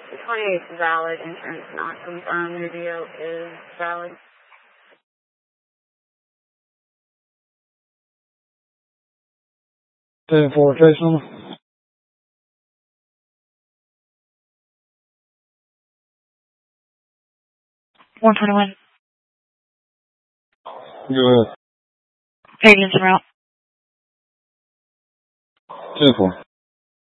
The 28th is valid. Insurance not confirmed. Your DO is valid. 10-4, case number. 121. Go ahead. Fabian's route. 10-4.